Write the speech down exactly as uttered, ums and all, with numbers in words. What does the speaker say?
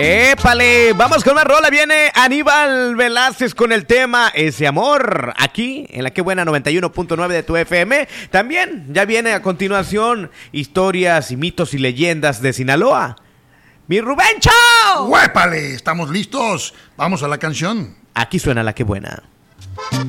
Épale, vamos con una rola, viene Aníbal Velázquez con el tema Ese Amor, aquí en la Que Buena noventa y uno punto nueve de tu F M. También ya viene a continuación historias y mitos y leyendas de Sinaloa. ¡Mi Rubencho! ¡Huépale! ¿Estamos listos? Vamos a la canción. Aquí suena La Que Buena.